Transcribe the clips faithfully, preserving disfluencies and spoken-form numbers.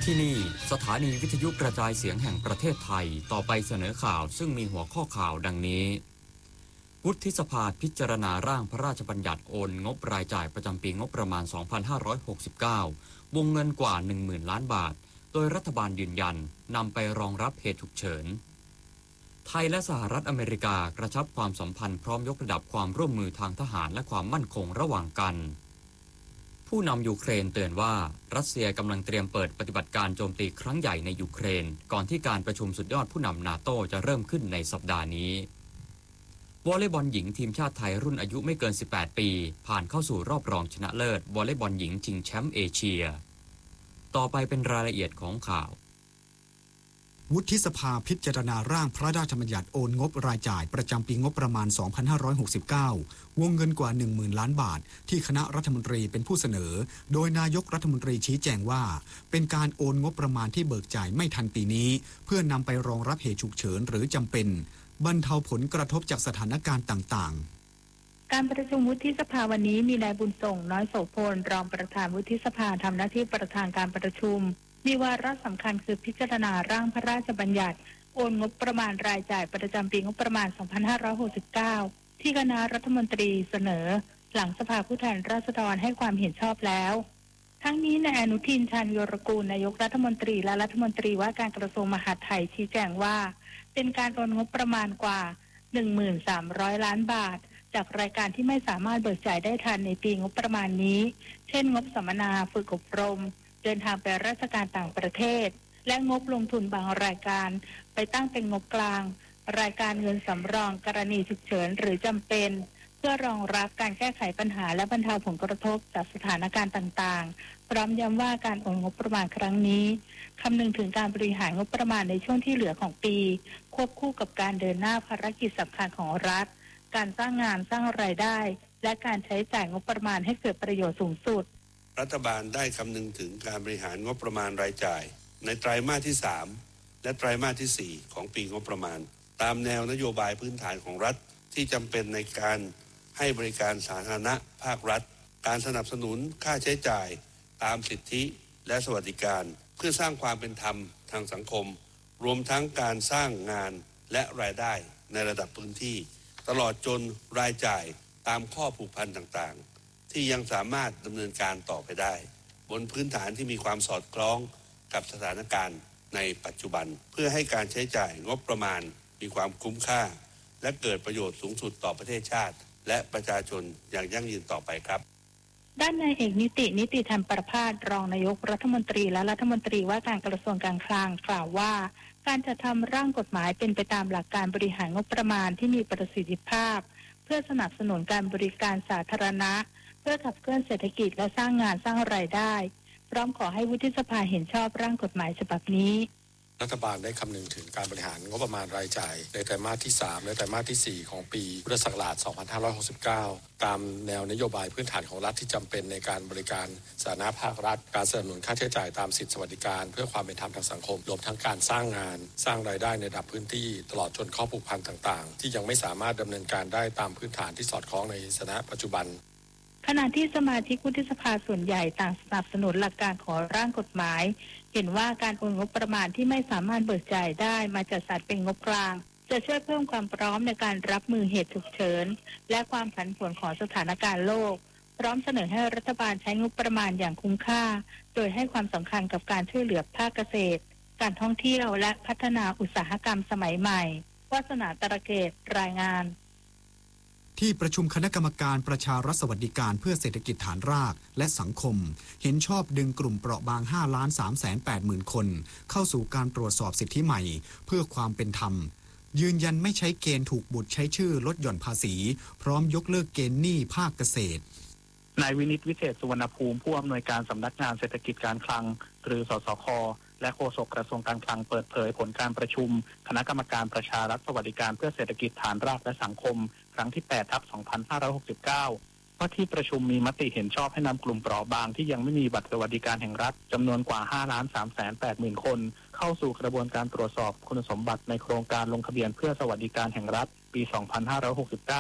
ที่นี่สถานีวิทยุกระจายเสียงแห่งประเทศไทยต่อไปเสนอข่าวซึ่งมีหัวข้อข่าวดังนี้วุฒิสภาพิจารณาร่างพระราชบัญญัติโอนงบรายจ่ายประจำปีงบประมาณ สองพันห้าร้อยหกสิบเก้า วงเงินกว่า หนึ่งหมื่น ล้านบาทโดยรัฐบาลยืนยันนำไปรองรับเหตุฉุกเฉินไทยและสหรัฐอเมริกากระชับความสัมพันธ์พร้อมยกระดับความร่วมมือทางทหารและความมั่นคงระหว่างกันผู้นำยูเครนเตือนว่ารัสเซียกำลังเตรียมเปิดปฏิบัติการโจมตีครั้งใหญ่ในยูเครนก่อนที่การประชุมสุดยอดผู้นำนาโต้จะเริ่มขึ้นในสัปดาห์นี้วอลเลย์บอลหญิงทีมชาติไทยรุ่นอายุไม่เกินสิบแปดปีผ่านเข้าสู่รอบรองชนะเลิศวอลเลย์บอลหญิงชิงแชมป์เอเชียต่อไปเป็นรายละเอียดของข่าววุฒิสภาพิจารณาร่างพระราชบัญญัติโอนงบรายจ่ายประจำปีงบประมาณ สองพันห้าร้อยหกสิบเก้า วงเงินกว่า หนึ่งหมื่น ล้านบาทที่คณะรัฐมนตรีเป็นผู้เสนอโดยนายกรัฐมนตรีชี้แจงว่าเป็นการโอนงบประมาณที่เบิกจ่ายไม่ทันปีนี้เพื่อนำไปรองรับเหตุฉุกเฉินหรือจำเป็นบรรเทาผลกระทบจากสถานการณ์ต่างๆการประชุมวุฒิสภาวันนี้มีนายบุญส่งน้อยโสพลรองประธานวุฒิสภาทำหน้าที่ประธานการประชุมมีวาระสำคัญคือพิจารณาร่างพระราชบัญญัติโอนงบประมาณรายจ่ายประจำปีงบประมาณ สองพันห้าร้อยหกสิบเก้า ที่คณะรัฐมนตรีเสนอหลังสภาผู้แทนราษฎรให้ความเห็นชอบแล้วทั้งนี้นายอนุทินชาญวีรกูลนายกรัฐมนตรีและรัฐมนตรีว่าการกระทรวงมหาดไทยชี้แจงว่าเป็นการโอนงบประมาณกว่า หนึ่งหมื่นสามร้อย ล้านบาทจากรายการที่ไม่สามารถเบิกจ่ายได้ทันในปีงบประมาณนี้เช่นงบสัมมนาฝึกอบรมเดินทางไปราชการต่างประเทศและงบลงทุนบางรายการไปตั้งเป็นงบกลางรายการเงินสำรองกรณีฉุกเฉินหรือจำเป็นเพื่อรองรับการแก้ไขปัญหาและบรรเทาผลกระทบจากสถานการณ์ต่างๆพร้อมย้ำว่าการโอนงบประมาณครั้งนี้คำนึงถึงการบริหารงบประมาณในช่วงที่เหลือของปีควบคู่กับการเดินหน้าภารกิจสำคัญของรัฐการสร้างงานสร้างรายได้และการใช้จ่ายงบประมาณให้เกิดประโยชน์สูงสุดรัฐบาลได้คำนึงถึงการบริหารงบประมาณรายจ่ายในไตรมาสที่สามและไตรมาสที่สี่ของปีงบประมาณตามแนวนโยบายพื้นฐานของรัฐที่จำเป็นในการให้บริการสาธารณะภาครัฐการสนับสนุนค่าใช้จ่ายตามสิทธิและสวัสดิการเพื่อสร้างความเป็นธรรมทางสังคมรวมทั้งการสร้างงานและรายได้ในระดับพื้นที่ตลอดจนรายจ่ายตามข้อผูกพันต่างๆที่ยังสามารถดำเนินการต่อไปได้บนพื้นฐานที่มีความสอดคล้องกับสถานการณ์ในปัจจุบันเพื่อให้การใช้จ่ายงบประมาณมีความคุ้มค่าและเกิดประโยชน์สูงสุดต่อประเทศชาติและประชาชนอย่างยั่งยืนต่อไปครับด้านนายเอกนิตินิติธรรมประภาสรองนายกรัฐมนตรีและรัฐมนตรีว่าการกระทรวงการคลังกล่าวว่าการจัดทำร่างกฎหมายเป็นไปตามหลักการบริหารงบประมาณที่มีประสิทธิภาพเพื่อสนับสนุนการบริการสาธารณะเพื่อขับเคลื่อนเศรษฐกิจและสร้างงานสร้างรายได้พร้อมขอให้วุฒิสภาเห็นชอบร่างกฎหมายฉบับนี้รัฐบาลได้คำนึงถึงการบริหารงบประมาณรายจ่ายในไตรมาสที่สามและไตรมาสที่สี่ของปีพุทธศักราช สองพันห้าร้อยหกสิบเก้า ตามแนวนโยบายพื้นฐานของรัฐที่จำเป็นในการบริการสาธารณภาครัฐการสนับสนุนค่าใช้จ่ายตามสิทธิสวัสดิการเพื่อความเป็นธรรมทางสังคมรวมทั้งการสร้างงานสร้างรายได้ในระดับพื้นที่ตลอดจนข้อผูกพันต่างๆที่ยังไม่สามารถดำเนินการได้ตามพื้นฐานที่สอดคล้องในสถานะปัจจุบันขณะที่สมาชิกวุฒิสภาส่วนใหญ่ต่างสนับสนุนหลักการของร่างกฎหมายเห็นว่าการโอนงบประมาณที่ไม่สามารถเบิกจ่ายได้มาจัดสรรเป็นงบกลางจะช่วยเพิ่มความพร้อมในการรับมือเหตุฉุกเฉินและความผันผวนของสถานการณ์โลกพร้อมเสนอให้รัฐบาลใช้งบประมาณอย่างคุ้มค่าโดยให้ความสำคัญกับการช่วยเหลือภาคเกษตรการท่องเที่ยวและพัฒนาอุตสาหกรรมสมัยใหม่วาสนาตระเกตรายงานที่ประชุมคณะกรรมการประชารัฐสวัสดิการเพื่อเศรษฐกิจฐานรากและสังคมเห็นชอบดึงกลุ่มเปราะบาง ห้าล้านสามแสนแปดหมื่น คนเข้าสู่การตรวจสอบสิทธิใหม่เพื่อความเป็นธรรมยืนยันไม่ใช้เกณฑ์ถูกบุตรใช้ชื่อลดหย่อนภาษีพร้อมยกเลิกเกณฑ์หนี้ภาคเกษตรนายวินิตวิเศษสุวรรณภูมิผู้อำนวยการสำนักงานเศรษฐกิจการคลังหรือสสคและโฆษกกระทรวงการคลังเปิดเผยผลการประชุมคณะกรรมการประชารัฐสวัสดิการเพื่อเศรษฐกิจฐานรากและสังคมครั้งที่แปดทับสองพันห้าร้อยหกสิบเก้าว่าที่ประชุมมีมติเห็นชอบให้นำกลุ่มเปราะบางที่ยังไม่มีบัตรสวัสดิการแห่งรัฐจำนวนกว่า ห้าล้านสามแสนแปดหมื่น คนเข้าสู่กระบวนการตรวจสอบคุณสมบัติในโครงการลงทะเบียนเพื่อสวัสดิการแห่งรัฐปี สองพันห้าร้อยหกสิบเก้า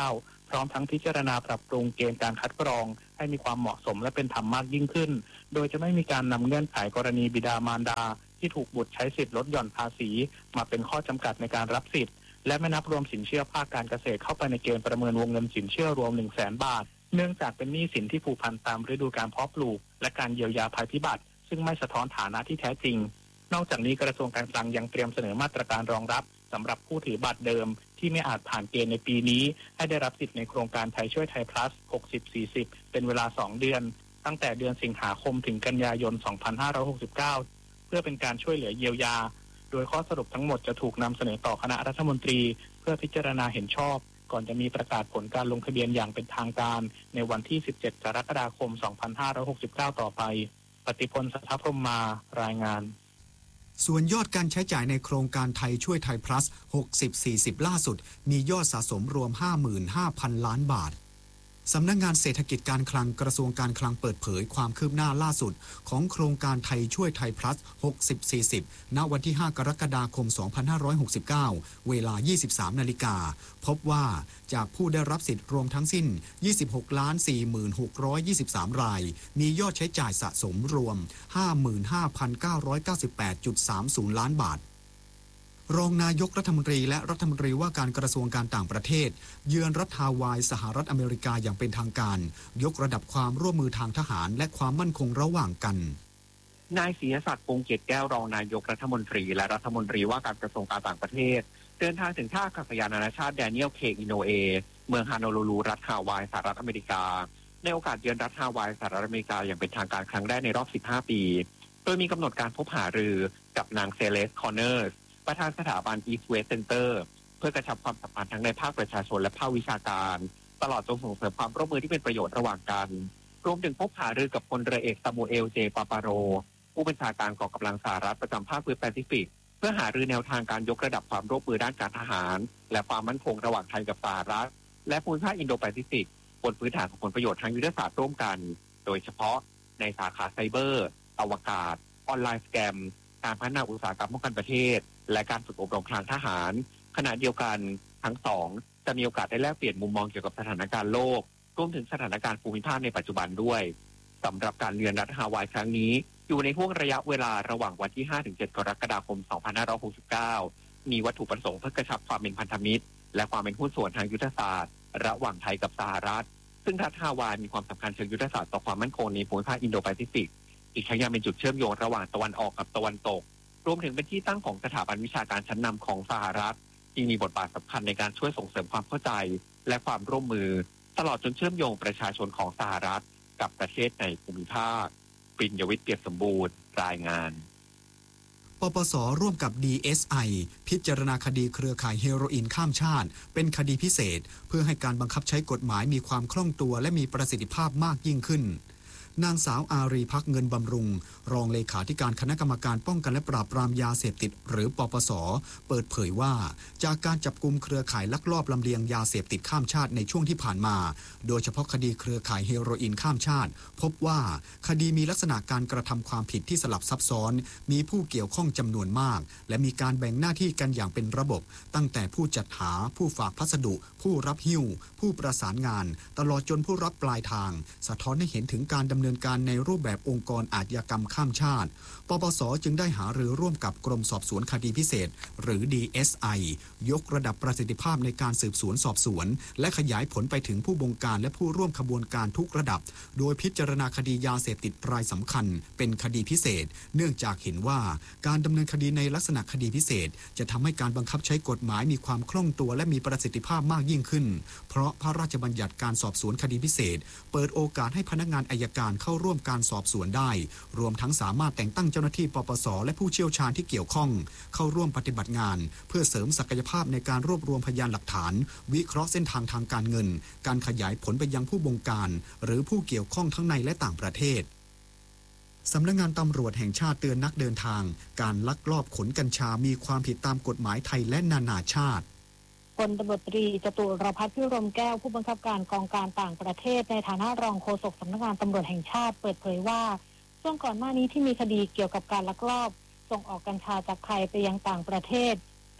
พร้อมทั้งพิจารณาปรับปรุงเกณฑ์การคัดกรองให้มีความเหมาะสมและเป็นธรรมมากยิ่งขึ้นโดยจะไม่มีการนำเงื่อนไขกรณีบิดามารดาที่ถูกบุตรใช้สิทธิลดหย่อนภาษีมาเป็นข้อจำกัดในการรับสิทธิ์และไม่นับรวมสินเชื่อภาคการเกษตรเข้าไปในเกณฑ์ประเมินวงเงินสินเชื่อรวม หนึ่งแสน บาทเนื่องจากเป็นหนี้สินที่ผูกพันตามฤดูกาลเพาะปลูกและการเยียวยาภัยพิบัติซึ่งไม่สะท้อนฐานะที่แท้จริงนอกจากนี้กระทรวงการคลังยังเตรียมเสนอมาตรการรองรับสำหรับผู้ถือบัตรเดิมที่ไม่อาจผ่านเกณฑ์ในปีนี้ให้ได้รับสิทธิ์ในโครงการไทยช่วยไทย plus หกสิบ สี่สิบ เป็นเวลาสองเดือนตั้งแต่เดือนสิงหาคมถึงกันยายน สองพันห้าร้อยหกสิบเก้า เพื่อเป็นการช่วยเหลือเยียวยาโดยข้อสรุปทั้งหมดจะถูกนำเสนอต่อคณะรัฐมนตรีเพื่อพิจารณาเห็นชอบก่อนจะมีประกาศผลการลงทะเบียนอย่างเป็นทางการในวันที่ สิบเจ็ด กรกฎาคม สองพันห้าร้อยหกสิบเก้า ต่อไปปฏิพล สัทธพรหมารายงานส่วนยอดการใช้จ่ายในโครงการไทยช่วยไทย plus หกสิบ สี่สิบ ล่าสุดมียอดสะสมรวม ห้าหมื่นห้าพัน ล้านบาทสำนักงานเศรษฐกิจการคลังกระทรวงการคลังเปิดเผยความคืบหน้าล่าสุดของโครงการไทยช่วยไทย plus หกสิบ สี่สิบ ณ วันที่ ห้า กรกฎาคม สองพันห้าร้อยหกสิบเก้า เวลา ยี่สิบสาม นาฬิกาพบว่าจากผู้ได้รับสิทธิ์รวมทั้งสิ้น ยี่สิบหกล้านสี่หมื่นหกร้อยยี่สิบสาม รายมียอดใช้จ่ายสะสมรวม ห้าหมื่นห้าพันเก้าร้อยเก้าสิบแปดจุดสามศูนย์ ล้านบาทรองนายกรัฐมนตรีและรัฐมนตรีว่าการกระทรวงการต่างประเทศเยือนรัฐฮาวายสหรัฐอเมริกาอย่างเป็นทางการยกระดับความร่วมมือทางทหารและความมั่นคงระหว่างกันนายศรีศักดิ์ พงษ์เกียรติแก้วรองนายกรัฐมนตรีและรัฐมนตรีว่าการกระทรวงการต่างประเทศเดินทางถึงท่าอากาศยานนานาชาติแดเนียลเคอิโนเอเมืองฮานลูลูรัฐฮาวายสหรัฐอเมริกาในโอกาสเยือนรัฐฮาวายสหรัฐอเมริกาอย่างเป็นทางการครั้งแรกในรอบสิบห้าปีโดยมีกำหนดการพบหารือกับนางเซเลสคอร์เนอร์ประธานสถาบัน East West Center เพื่อกระชับความสัมพันธ์ทั้งในภาคประชาชนและภาควิชาการตลอดจนส่งเสริมความร่วมมือที่เป็นประโยชน์ระหว่างกันรวมถึงพบหารือกับพลเรือเอกซามูเอลเจปาปาโรผู้บัญชาการกองกำลังสหรัฐประจำภาคพื้นแปซิฟิกเพื่อหารือแนวทางการยกระดับความร่วมมือด้านการทหารและความมั่นคงระหว่างไทยกับสหรัฐและภูมิภาคอินโดแปซิฟิกบนพื้นฐานของผลประโยชน์ทางยุทธศาสตร์ร่วมกันโดยเฉพาะในสาขาไซเบอร์อวกาศออนไลน์สแกมการพัฒนาอุตสาหกรรมป้องกันประเทศและการฝึกอบรมทางทหารขณะเดียวกันทั้งสองจะมีโอกาสได้แลกเปลี่ยนมุมมองเกี่ยวกับสถานการณ์โลกรวมถึงสถานการณ์ภูมิภาคในปัจจุบันด้วยสำหรับการเยือนรัฐฮาวายครั้งนี้อยู่ในห่วงระยะเวลาระหว่างวันที่ ห้าถึงเจ็ด กรกฎาคม สองพันห้าร้อยหกสิบเก้ามีวัตถุประสงค์เพื่อกระชับความเป็นพันธมิตรและความเป็นหุ้นส่วนทางยุทธศาสตร์ระหว่างไทยกับสหรัฐซึ่งรัฐฮาวายมีความสำคัญเชิงยุทธศาสตร์ต่อความมั่นคงในภูมิภาคอินโดแปซิฟิกอีกทั้งยังเป็นจุดเชื่อมโยงระหว่างตะวันออกกับตะวันตกรวมถึงเป็นที่ตั้งของสถาบันวิชาการชั้นนำของสหรัฐที่มีบทบาทสำคัญในการช่วยส่งเสริมความเข้าใจและความร่วมมือตลอดจนเชื่อมโยงประชาชนของสหรัฐกับประเทศในภูมิภาคปิญญวิทย์เปียกสมบูรณ์รายงานปปส.ร่วมกับ ดี เอส ไอ พิจารณาคดีเครือข่ายเฮโรอีนข้ามชาติเป็นคดีพิเศษเพื่อให้การบังคับใช้กฎหมายมีความคล่องตัวและมีประสิทธิภาพมากยิ่งขึ้นนางสาวอารีภักดิ์เงินบำรุงรองเลขาธิการคณะกรรมการป้องกันและปราบปรามยาเสพติดหรือปปส.เปิดเผยว่าจากการจับกุมเครือข่ายลักลอบลำเลียงยาเสพติดข้ามชาติในช่วงที่ผ่านมาโดยเฉพาะคดีเครือข่ายเฮโรอีนข้ามชาติพบว่าคดีมีลักษณะการกระทำความผิดที่สลับซับซ้อนมีผู้เกี่ยวข้องจำนวนมากและมีการแบ่งหน้าที่กันอย่างเป็นระบบตั้งแต่ผู้จัดหาผู้ฝากพัสดุผู้รับหิ้วผู้ประสานงานตลอดจนผู้รับปลายทางสะท้อนให้เห็นถึงการดำเนินการในรูปแบบองค์กรอาชญากรรมข้ามชาติปปส.จึงได้หารือร่วมกับกรมสอบสวนคดีพิเศษหรือ ดี เอส ไอ ยกระดับประสิทธิภาพในการสืบสวนสอบสวนและขยายผลไปถึงผู้บงการและผู้ร่วมขบวนการทุกระดับโดยพิจารณาคดียาเสพติดรายสำคัญเป็นคดีพิเศษเนื่องจากเห็นว่าการดำเนินคดีในลักษณะคดีพิเศษจะทำให้การบังคับใช้กฎหมายมีความคล่องตัวและมีประสิทธิภาพมากยิ่งขึ้นเพราะพระราชบัญญัติการสอบสวนคดีพิเศษเปิดโอกาสให้พนักงานอัยการเข้าร่วมการสอบสวนได้รวมทั้งสามารถแต่งตั้งเจ้าหน้าที่ปปส.และผู้เชี่ยวชาญที่เกี่ยวข้องเข้าร่วมปฏิบัติงานเพื่อเสริมศักยภาพในการรวบรวมพยานหลักฐานวิเคราะห์เส้นทางทางการเงินการขยายผลไปยังผู้บงการหรือผู้เกี่ยวข้องทั้งในและต่างประเทศสำนักงานตำรวจแห่งชาติเตือนนักเดินทางการลักลอบขนกัญชามีความผิดตามกฎหมายไทยและนานาชาติพลตำรวจตรีจตุรพัฒน์พิรมแก้วผู้บังคับการกองการต่างประเทศในฐานะรองโฆษกสำนักงานตำรวจแห่งชาติเปิดเผยว่าช่วงก่อนหน้านี้ที่มีคดีเกี่ยวกับการลักลอบส่งออกกัญชาจากไทยไปยังต่างประเทศ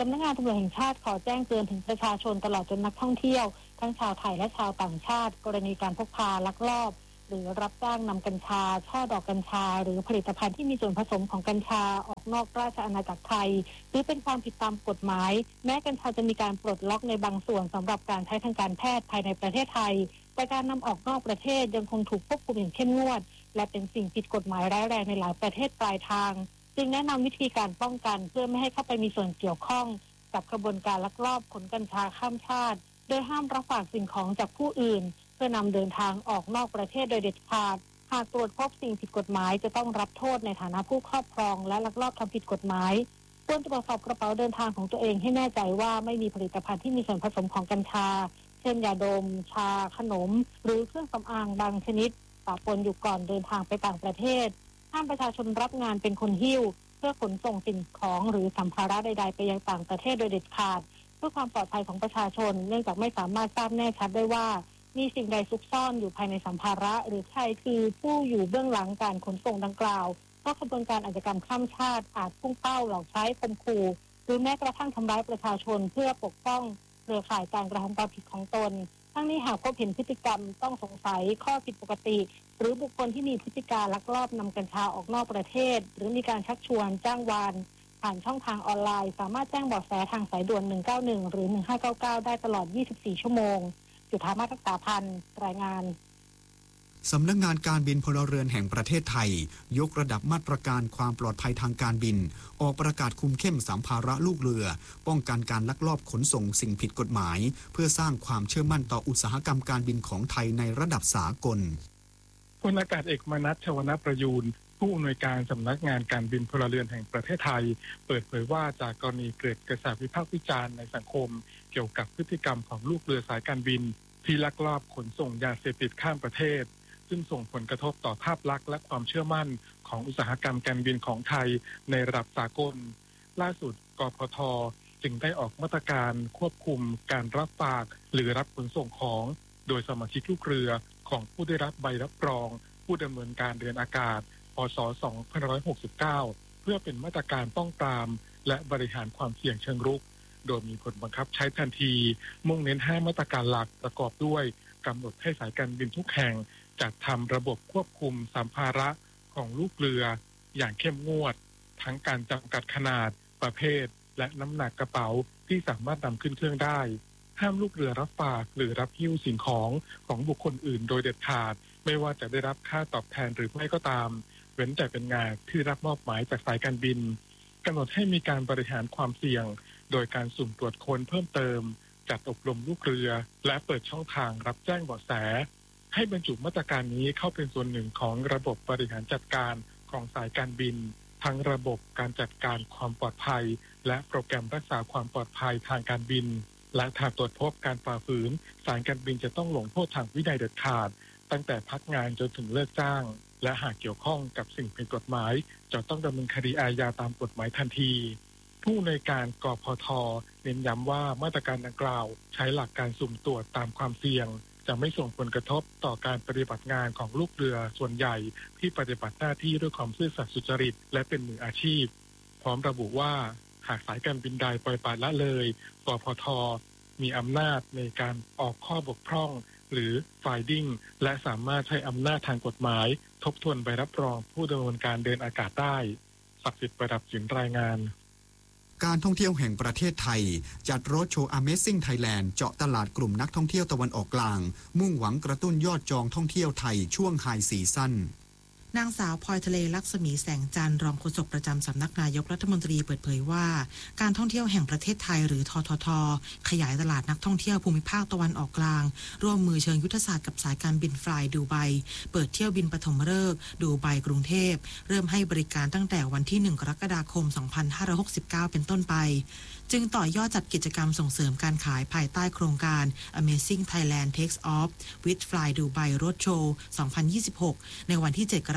สำนักงานตำรวจแห่งชาติขอแจ้งเตือนถึงประชาชนตลอดจนนักท่องเที่ยวทั้งชาวไทยและชาวต่างชาติกรณีการพกพาลักลอบหรือรับจ้างนำกัญชาช่อดอกกัญชาหรือผลิตภัณฑ์ที่มีส่วนผสมของกัญชาออกนอกราชอาณาจักรไทยหรือเป็นความผิดตามกฎหมายแม้กัญชาจะมีการปลดล็อกในบางส่วนสำหรับการใช้ทางการแพทย์ภายในประเทศไทยแต่การนำออกนอกประเทศยังคงถูกควบคุมอย่างเข้มงวดและเป็นสิ่งผิดกฎหมายร้ายแรงในหลายประเทศปลายทางจึงแนะนำวิธีการป้องกันเพื่อไม่ให้เข้าไปมีส่วนเกี่ยวข้องกับกระบวนการลักลอบขนกัญชาข้ามชาติโดยห้ามรับฝากสิ่งของจากผู้อื่นเพื่อนำเดินทางออกนอกประเทศโดยเด็ดขาดหากตรวจพบสิ่งผิดกฎหมายจะต้องรับโทษในฐานะผู้ครอบครองและลักลอบทำผิดกฎหมายควรตรวจสอบกระเป๋าเดินทางของตัวเองให้แน่ใจว่าไม่มีผลิตภัณฑ์ที่มีส่วนผสมของกัญชาเช่นยาดมชาขนมหรือเครื่องสำอางบางชนิดปะปนอยู่ก่อนเดินทางไปต่างประเทศห้ามประชาชนรับงานเป็นคนหิ้วเพื่อขนส่งสิ่งของหรือสัมภาระใดๆไปยังต่างประเทศโดยเด็ดขาดเพื่อความปลอดภัยของประชาชนเนื่องจากไม่สามารถทราบแน่ชัดได้ว่ามีสิ่งใดซุกซ่อนอยู่ภายในสัมภาระหรือใครคือผู้อยู่เบื้องหลังการขนส่งดังกล่าวเพราะขบวนการอาชญากรรมข้ามชาติอาจพุ่งเป้าหลอกใช้ข่มขู่หรือแม้กระทั่งทำร้ายประชาชนเพื่อปกป้องเครือข่ายการกระทำความผิดของตนทั้งนี้หากพบเห็นพฤติกรรมต้องสงสัยข้อผิดปกติหรือบุคคลที่มีพฤติการลักลอบนำกัญชาออกนอกประเทศหรือมีการชักชวนจ้างวานผ่านช่องทางออนไลน์สามารถแจ้งเบาะแสทางสายด่วนหนึ่งเก้าหนึ่งหรือหนึ่งห้าเก้าเก้าได้ตลอดยี่สิบสี่ชั่วโมงจุฑามาศ รักษาพันธ์รายงานสำนักงานการบินพลเรือนแห่งประเทศไทยยกระดับมาตรการความปลอดภัยทางการบินออกประกาศคุมเข้มสัมภาระลูกเรือป้องกันการลักลอบขนส่งสิ่งผิดกฎหมายเพื่อสร้างความเชื่อมั่นต่ออุตสาหกรรมการบินของไทยในระดับสากลพลอากาศเอกมนัส ชวนประยูรผู้อำนวยการสำนักงานการบินพลเรือนแห่งประเทศไทยเปิดเผยว่าจากกรณีเกิดกระแสวิพากษ์วิจารณ์ในสังคมเกี่ยวกับพฤติกรรมของลูกเรือสายการบินที่ลักลอบขนส่งยาเสพติดข้ามประเทศซึ่งส่งผลกระทบต่อภาพลักษณ์และความเชื่อมั่นของอุตสาหกรรมการบินของไทยในระดับสากลล่าสุดกพท.จึงได้ออกมาตรการควบคุมการรับฝากหรือรับขนส่งของโดยสมาชิกลูกเรือของผู้ได้รับใบรับรองผู้ดำเนินการเดินอากาศพ.ศ. สองพันห้าร้อยหกสิบเก้าเพื่อเป็นมาตรการป้องปรามและบริหารความเสี่ยงเชิงรุกโดยมีผลบังคับใช้ทันทีมุ่งเน้นห้ามาตรการหลักประกอบด้วยกำหนดให้สายการบินทุกแห่งจัดทำระบบควบคุมสัมภาระของลูกเรืออย่างเข้มงวดทั้งการจำกัดขนาดประเภทและน้ำหนักกระเป๋าที่สามารถนำขึ้นเครื่องได้ห้ามลูกเรือรับฝากหรือรับหิ้วสิ่งของของบุคคลอื่นโดยเด็ดขาดไม่ว่าจะได้รับค่าตอบแทนหรือไม่ก็ตามเว้นแต่เป็นงานที่รับมอบหมายจากสายการบินกำหนดให้มีการบริหารความเสี่ยงโดยการสุ่มตรวจค้นเพิ่มเติมจัดอบรมลูกเรือและเปิดช่องทางรับแจ้งเบาะแสให้บรรจุมาตรการนี้เข้าเป็นส่วนหนึ่งของระบบบริหารจัดการของสายการบินทั้งระบบการจัดการความปลอดภัยและโปรแกรมรักษาความปลอดภัยทางการบินและถ้าตรวจพบการฝ่าฝืนสายการบินจะต้องลงโทษทางวินัยเด็ดขาดตั้งแต่พักงานจนถึงเลิกจ้างและหากเกี่ยวข้องกับสิ่งผิดกฎหมายจะต้องดำเนินคดีอาญาตามกฎหมายทันทีผู้อำนวยการกพท.เน้นย้ำว่ามาตรการดังกล่าวใช้หลักการสุ่มตรวจตามความเสี่ยงจะไม่ส่งผลกระทบต่อการปฏิบัติงานของลูกเรือส่วนใหญ่ที่ปฏิบัติหน้าที่ด้วยความซื่อสัตย์สุจริตและเป็นมืออาชีพพร้อมระบุว่าหากสายการบินใดปล่อยปละละเลยกพท.มีอำนาจในการออกข้อบกพร่องหรือ finding และสามารถใช้อำนาจทางกฎหมายทบทวนใบรับรองผู้ดำเนินการเดินอากาศได้ศักดิ์สิทธิ์ประดับสินรายงานการท่องเที่ยวแห่งประเทศไทยจัดโรดโชว์ Amazing Thailand เจาะตลาดกลุ่มนักท่องเที่ยวตะวันออกกลางมุ่งหวังกระตุ้นยอดจองท่องเที่ยวไทยช่วงไฮซีซั่นนางสาวพลอยทะเลลักษมีแสงจันทร์รองโฆษกประจำสำนักนายกรัฐมนตรีเปิดเผยว่าการท่องเที่ยวแห่งประเทศไทยหรือททท.ขยายตลาดนักท่องเที่ยวภูมิภาคตะวันออกกลางร่วมมือเชิงยุทธศาสตร์กับสายการบินฟลายดูไบเปิดเที่ยวบินปฐมฤกษ์ดูไบกรุงเทพเริ่มให้บริการตั้งแต่วันที่หนึ่งกรกฎาคมสองพันห้าร้อยหกสิบเก้าเป็นต้นไปจึงต่อยอดจัดกิจกรรมส่งเสริมการขายภายใต้โครงการ Amazing Thailand Takes Off with Fly Dubai Roadshow สองพันยี่สิบหกในวันที่เจ็ดกร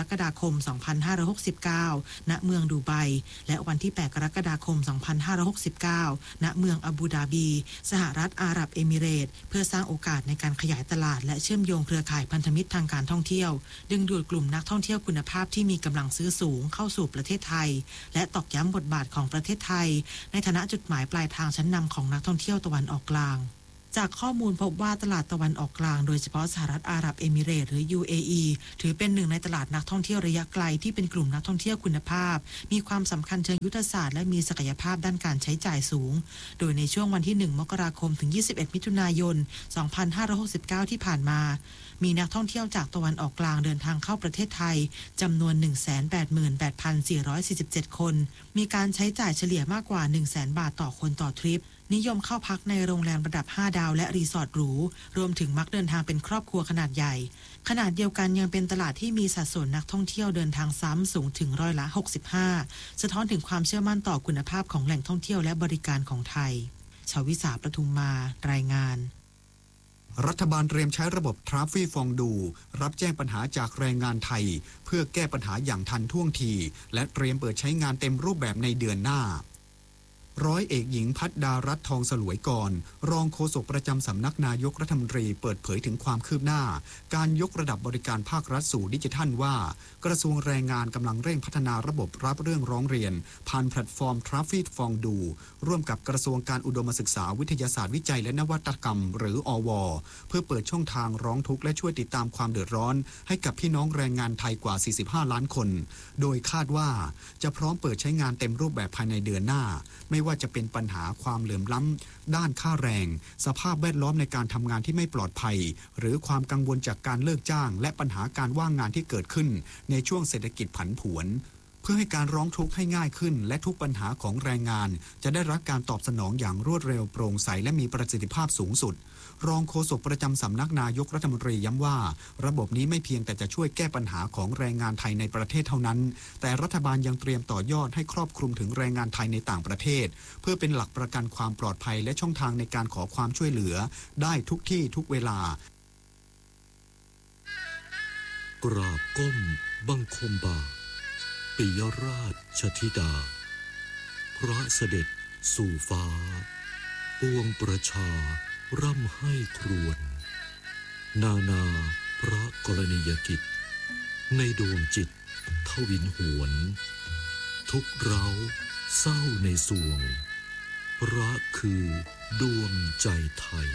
กฎาคม สองพันห้าร้อยหกสิบเก้า ณ เมืองดูไบและวันที่ แปด กรกฎาคม สองพันห้าร้อยหกสิบเก้า ณ เมืองอาบูดาบีสหรัฐอาหรับเอมิเรตส์เพื่อสร้างโอกาสในการขยายตลาดและเชื่อมโยงเครือข่ายพันธมิตรทางการท่องเที่ยวดึงดูดกลุ่มนักท่องเที่ยวคุณภาพที่มีกำลังซื้อสูงเข้าสู่ประเทศไทยและตอกย้ำบทบาทของประเทศไทยในฐานะจุดหมายปลายทางชั้นนำของนักท่องเที่ยวตะวันออกกลางจากข้อมูลพบว่าตลาดตะวันออกกลางโดยเฉพาะสหรัฐอาหรับเอมิเรตส์หรือ ยู เอ อี ถือเป็นหนึ่งในตลาดนักท่องเที่ยวระยะไกลที่เป็นกลุ่มนักท่องเที่ยวคุณภาพมีความสำคัญเชิงยุทธศาสตร์และมีศักยภาพด้านการใช้จ่ายสูงโดยในช่วงวันที่หนึ่งมกราคมถึงยี่สิบเอ็ดมิถุนายนสองพันห้าร้อยหกสิบเก้าที่ผ่านมามีนักท่องเที่ยวจากตะวันออกกลางเดินทางเข้าประเทศไทยจำนวน หนึ่งแสนแปดหมื่นแปดพันสี่ร้อยสี่สิบเจ็ด คนมีการใช้จ่ายเฉลี่ยมากกว่า หนึ่งแสน บาทต่อคนต่อทริปนิยมเข้าพักในโรงแรมระดับห้าดาวและรีสอร์ทหรูรวมถึงมักเดินทางเป็นครอบครัวขนาดใหญ่ขนาดเดียวกันยังเป็นตลาดที่มีสัดส่วนนักท่องเที่ยวเดินทางซ้ำสูงถึงร้อยละหกสิบห้าสะท้อนถึงความเชื่อมั่นต่อคุณภาพของแหล่งท่องเที่ยวและบริการของไทยชวิสาประทุมมารายงานรัฐบาลเตรียมใช้ระบบทราฟฟี่ฟองดูรับแจ้งปัญหาจากแรงงานไทยเพื่อแก้ปัญหาอย่างทันท่วงทีและเตรียมเปิดใช้งานเต็มรูปแบบในเดือนหน้าร้อยเอกหญิงพัฒดารัตน์ทองสลวยกรรองโฆษกประจำสำนักนายกรัฐมนตรีเปิดเผยถึงความคืบหน้าการยกระดับบริการภาครัฐสู่ดิจิทัลว่ากระทรวงแรงงานกำลังเร่งพัฒนาระบบรับเรื่องร้องเรียนผ่านแพลตฟอร์มทราฟฟี่ฟองดูร่วมกับกระทรวงการอุดมศึกษาวิทยาศาสตร์วิจัยและนวัตกรรมหรืออว.เพื่อเปิดช่องทางร้องทุกข์และช่วยติดตามความเดือดร้อนให้กับพี่น้องแรงงานไทยกว่าสี่สิบห้าล้านคนโดยคาดว่าจะพร้อมเปิดใช้งานเต็มรูปแบบภายในเดือนหน้าไม่ว่าจะเป็นปัญหาความเหลื่อมล้ำด้านค่าแรงสภาพแวดล้อมในการทำงานที่ไม่ปลอดภัยหรือความกังวลจากการเลิกจ้างและปัญหาการว่างงานที่เกิดขึ้นในช่วงเศรษฐกิจผันผวนเพื่อให้การร้องทุกข์ให้ง่ายขึ้นและทุกปัญหาของแรงงานจะได้รับการตอบสนองอย่างรวดเร็วโปร่งใสและมีประสิทธิภาพสูงสุดรองโฆษกประจำสำนักนายกรัฐมนตรีย้ำว่าระบบนี้ไม่เพียงแต่จะช่วยแก้ปัญหาของแรงงานไทยในประเทศเท่านั้นแต่รัฐบาลยังเตรียมต่อยอดให้ครอบคลุมถึงแรงงานไทยในต่างประเทศเพื่อเป็นหลักประกันความปลอดภัยและช่องทางในการขอความช่วยเหลือได้ทุกที่ทุกเวลากราบก้มบังคมบาทปิยราชธิดาพระเสด็จสู่ฟ้าปวงประชาร่ำให้ครวญนานาพระกรณียกิจในดวงจิตทวินหวนทุกเร้าเศร้าในสวงพระคือดวงใจไทย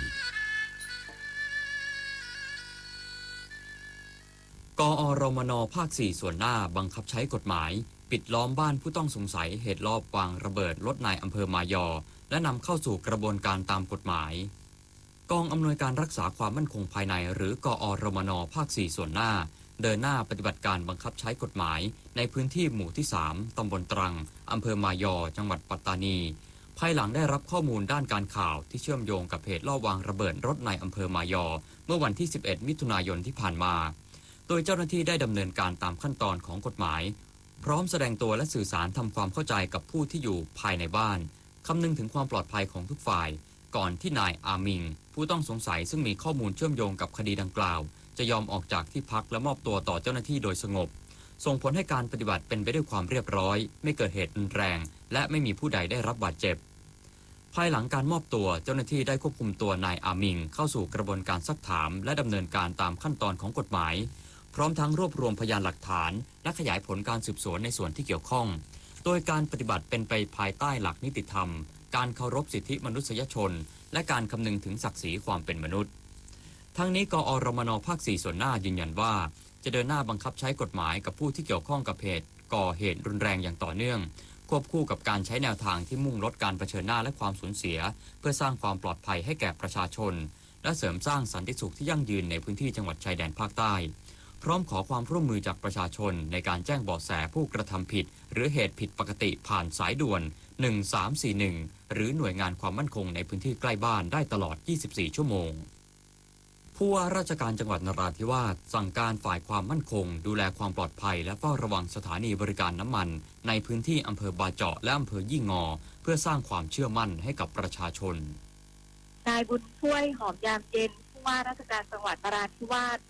กอรมน.ภาคสี่ส่วนหน้าบังคับใช้กฎหมายปิดล้อมบ้านผู้ต้องสงสัยเหตุลอบวางระเบิดรถนายอำเภอมายอและนำเข้าสู่กระบวนการตามกฎหมายกองอำนวยการรักษาความมั่นคงภายในหรือกอรมน.ภาคสี่ส่วนหน้าเดินหน้าปฏิบัติการบังคับใช้กฎหมายในพื้นที่หมู่ที่สามตำบลตรังอำเภอมายอจังหวัดปัตตานีภายหลังได้รับข้อมูลด้านการข่าวที่เชื่อมโยงกับเหตุลอบวางระเบิดรถนายอำเภอมายอเมื่อวันที่สิบเอ็ดมิถุนายนที่ผ่านมาโดยเจ้าหน้าที่ได้ดำเนินการตามขั้นตอนของกฎหมายพร้อมแสดงตัวและสื่อสารทำความเข้าใจกับผู้ที่อยู่ภายในบ้านคำนึงถึงความปลอดภัยของทุกฝ่ายก่อนที่นายอามิงผู้ต้องสงสัยซึ่งมีข้อมูลเชื่อมโยงกับคดีดังกล่าวจะยอมออกจากที่พักและมอบตัวต่อเจ้าหน้าที่โดยสงบส่งผลให้การปฏิบัติเป็นไปด้วยความเรียบร้อยไม่เกิดเหตุรุนแรงและไม่มีผู้ใดได้รับบาดเจ็บภายหลังการมอบตัวเจ้าหน้าที่ได้ควบคุมตัวนายอามิงเข้าสู่กระบวนการซักถามและดำเนินการตามขั้นตอนของกฎหมายพร้อมทั้งรวบรวมพยานหลักฐานและขยายผลการสืบสวนในส่วนที่เกี่ยวข้องโดยการปฏิบัติเป็นไปภายใต้หลักนิติธรรมการเคารพสิทธิมนุษยชนและการคำนึงถึงศักดิ์ศรีความเป็นมนุษย์ทั้งนี้กอรมน.ภาคสี่ส่วนหน้ายืนยันว่าจะเดินหน้าบังคับใช้กฎหมายกับผู้ที่เกี่ยวข้องกับเหตุก่อเหตุรุนแรงอย่างต่อเนื่องควบคู่กับการใช้แนวทางที่มุ่งลดการเผชิญหน้าและความสูญเสียเพื่อสร้างความปลอดภัยให้แก่ประชาชนและเสริมสร้างสันติสุขที่ยั่งยืนในพื้นที่จังหวัดชายแดนภาคใต้พร้อมขอความร่วมมือจากประชาชนในการแจ้งเบาะแสผู้กระทำผิดหรือเหตุผิดปกติผ่านสายด่วนหนึ่งสามสี่หนึ่งหรือหน่วยงานความมั่นคงในพื้นที่ใกล้บ้านได้ตลอดยี่สิบสี่ชั่วโมงผู้ว่าราชการจังหวัดนราธิวาสสั่งการฝ่ายความมั่นคงดูแลความปลอดภัยและเฝ้าระวังสถานีบริการน้ำมันในพื้นที่อำเภอบาเจาะและอำเภอยี่งอเพื่อสร้างความเชื่อมั่นให้กับประชาชนนายบุญช่วยหอมยามเย็นผู้ว่าราชการจังหวัดนราธิวาส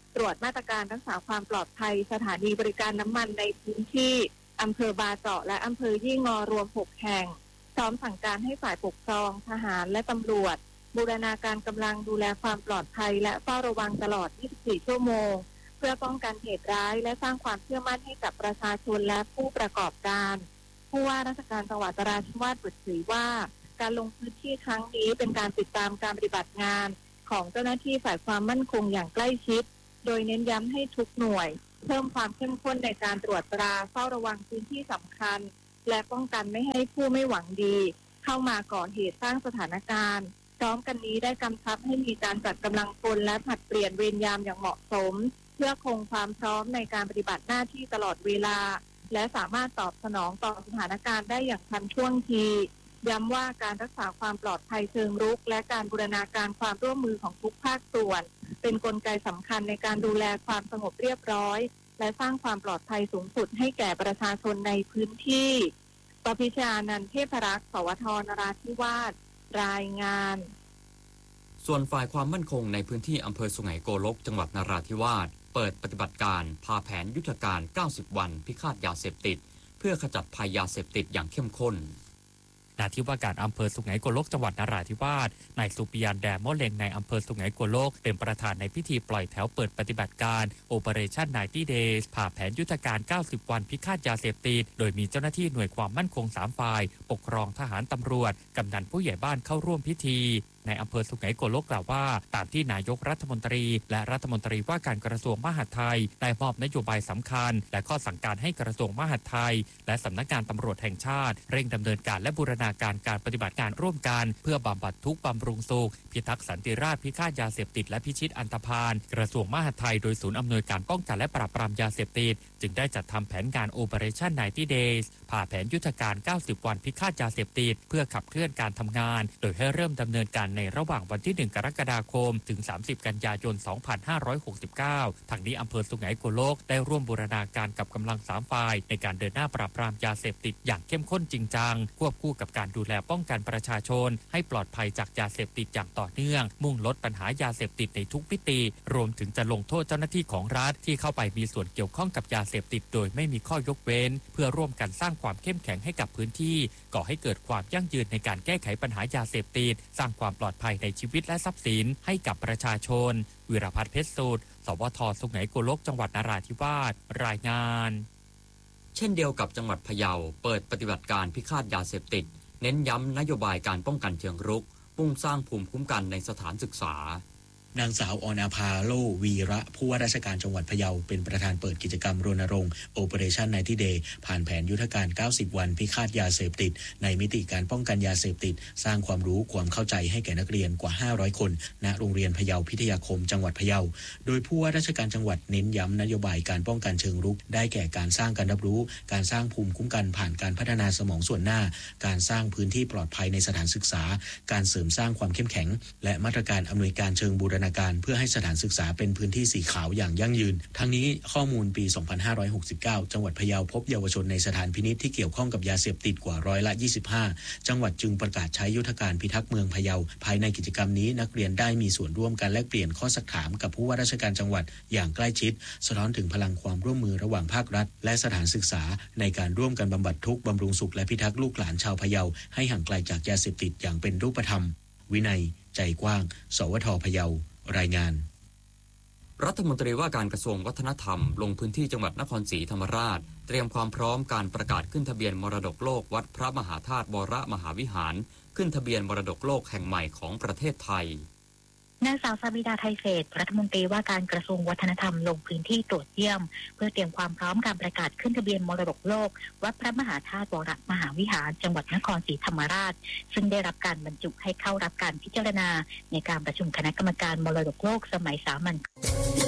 ตรวจมาตรการรักษาความปลอดภัยสถานีบริการน้ำมันในพื้นที่อำเภอบาเจาะและอำเภอยี่งอรวมหกแห่งพร้อมสั่งการให้ฝ่ายปกครองทหารและตำรวจบูรณาการกำลังดูแลความปลอดภัยและเฝ้าระวังตลอดยี่สิบสี่ชั่วโมงเพื่อป้องกันเหตุร้ายและสร้างความเชื่อมั่นให้กับประชาชนและผู้ประกอบการผู้ว่าราชการจังหวัดนราธิวาสเปิดเผยว่าการลงพื้นที่ครั้งนี้เป็นการติดตามการปฏิบัติงานของเจ้าหน้าที่ฝ่ายความมั่นคงอย่างใกล้ชิดโดยเน้นย้ำให้ทุกหน่วยเพิ่มความเข้มข้นในการตรวจตราเฝ้าระวังพื้นที่สำคัญและป้องกันไม่ให้ผู้ไม่หวังดีเข้ามาก่อเหตุสร้างสถานการณ์พร้อมกันนี้ได้กำชับให้มีการจัดกำลังพลและผลัดเปลี่ยนเวรยามอย่างเหมาะสมเพื่อคงความพร้อมในการปฏิบัติหน้าที่ตลอดเวลาและสามารถตอบสนองต่อสถานการณ์ได้อย่างทันท่วงทีย้ำว่าการรักษาความปลอดภัยเชิงรุกและการบูรณาการความร่วมมือของทุกภาคส่วนเป็นกลไกสำคัญในการดูแลความสงบเรียบร้อยและสร้างความปลอดภัยสูงสุดให้แก่ประชาชนในพื้นที่ปพิชานันท์เทพรักษ์สวทนราธิวาสรายงานส่วนฝ่ายความมั่นคงในพื้นที่อำเภอสุไหงโกลกจังหวัดนราธิวาสเปิดปฏิบัติการพาแผนยุทธการเก้าสิบวันพิฆาตยาเสพติดเพื่อขจัดภัยยาเสพติดอย่างเข้มข้นนาที่ว่าการอำเภอสุไหงโกลกจังหวัดนราธิวาสนายสุปิยานแดมอเลงในอำเภอสุไหงโกลกเป็นประธานในพิธีปล่อยแถวเปิดปฏิบัติการ Operation ไนน์ตี้ Days ผ่าแผนยุทธการเก้าสิบวันพิฆาตยาเสพติดโดยมีเจ้าหน้าที่หน่วยความมั่นคงสามฝ่ายปกครองทหารตำรวจกำนันผู้ใหญ่บ้านเข้าร่วมพิธีในอำเภอสุไหงโกลกกล่าวว่าตามที่นายกรัฐมนตรีและรัฐมนตรีว่าการกระทรวงมหาดไทยได้มอบนโยบายสำคัญและข้อสั่งการให้กระทรวงมหาดไทยและสำนักงานตำรวจแห่งชาติเร่งดำเนินการและบูรณาการการปฏิบัติการร่วมกันเพื่อบำบัดทุกข์บำรุงสุขพิทักษ์สันติราษฎร์พิฆาตยาเสพติดและพิชิตอันธพาลกระทรวงมหาดไทยโดยศูนย์อำนวยการป้องกันและปราบปรามยาเสพติดจึงได้จัดทำแผนงาน Operation ไนน์ตี้ Days ผ่าแผนยุทธการเก้าสิบวันพิฆาตยาเสพติดเพื่อขับเคลื่อนการทำงานโดยให้เริ่มดำเนินการในระหว่างวันที่หนึ่งกรกฎาคมถึงสามสิบกันยายนสองพันห้าร้อยหกสิบเก้าทางนี้อำเภอสุไหงโกลกได้ร่วมบูรณาการกับกำลังสามฝ่ายในการเดินหน้าปราบปรามยาเสพติดอย่างเข้มข้นจริงจังควบคู่กับการดูแลป้องกันประชาชนให้ปลอดภัยจากยาเสพติดอย่างต่อเนื่องมุ่งลดปัญหายาเสพติดในทุกมิติรวมถึงจะลงโทษเจ้าหน้าที่ของรัฐที่เข้าไปมีส่วนเกี่ยวข้องกับยาเสพติดโดยไม่มีข้อยกเว้นเพื่อร่วมกันสร้างความเข้มแข็งให้กับพื้นที่ก่อให้เกิดความยั่งยืนในการแก้ไขปัญหายาเสพติดสร้างความปลอดภัยในชีวิตและทรัพย์สินให้กับประชาชนวิรพัฒน์เพชรสูตรสวทสุไหงโกลกจังหวัดนราธิวาสรายงานเช่นเดียวกับจังหวัดพะเยาเปิดปฏิบัติการพิฆาตยาเสพติดเน้นย้ำนโยบายการป้องกันเชิงรุกมุ่งสร้างภูมิคุ้มกันในสถานศึกษานางสาวอนาภาโลวีระผู้ว่าราชการจังหวัดพะเยาเป็นประธานเปิดกิจกรรมรณรงค์ Operation ไนน์ตี้ Day ผ่านแผนยุทธการเก้าสิบวันพิฆาตยาเสพติดในมิติการป้องกันยาเสพติดสร้างความรู้ความเข้าใจให้แก่นักเรียนกว่าห้าร้อยคนณโรงเรียนพะเยาพิทยาคมจังหวัดพะเยาโดยผู้ว่าราชการจังหวัดเน้นย้ำนโยบายการป้องกันเชิงรุกได้แก่การสร้างการรับรู้การสร้างภูมิคุ้มกันผ่านการพัฒนาสมองส่วนหน้าการสร้างพื้นที่ปลอดภัยในสถานศึกษาการเสริมสร้างความเข้มแข็งและมาตรการอำนวยการเชิงบูรณาการเพื่อให้สถานศึกษาเป็นพื้นที่สีขาวอย่างยั่งยืนทั้งนี้ข้อมูลปี สองพันห้าร้อยหกสิบเก้า จังหวัดพะเยาพบเยาวชนในสถานพินิจที่เกี่ยวข้องกับยาเสพติดกว่าร้อยละยี่สิบห้าจังหวัดจึงประกาศใช้ยุทธการพิทักษ์เมืองพะเยาภายในกิจกรรมนี้นักเรียนได้มีส่วนร่วมกันแลกเปลี่ยนข้อสักถามกับผู้ว่าราชการจังหวัดอย่างใกล้ชิดสะท้อนถึงพลังความร่วมมือระหว่างภาครัฐและสถานศึกษาในการร่วมกันบำบัดทุกข์บำรุงสุขและพิทักษ์ลูกหลานชาวพะเยาให้ห่างไกลจากยาเสพติดอย่างเป็นรูปธรรมวินัยใจกว้างสวทพะเยารายงานรัฐมนตรีว่าการกระทรวงวัฒนธรรมลงพื้นที่จังหวัดนครศรีธรรมราชเตรียมความพร้อมการประกาศขึ้นทะเบียนมรดกโลกวัดพระมหาธาตุวรมหาวิหารขึ้นทะเบียนมรดกโลกแห่งใหม่ของประเทศไทยนางสาวสาบิดาไทยเศรษฐ์รัฐมนตรีว่าการกระทรวงวัฒนธรรมลงพื้นที่ตรวจเยี่ยมเพื่อเตรียมความพร้อมการประกาศขึ้นทะเบียนมรดกโลกวัดพระมหาธาตุวรมหาวิหารจังหวัดนครศรีธรรมราชซึ่งได้รับการบรรจุให้เข้ารับการพิจารณาในการประชุมคณะกรรมการมรดกโลกสมัยสามัญ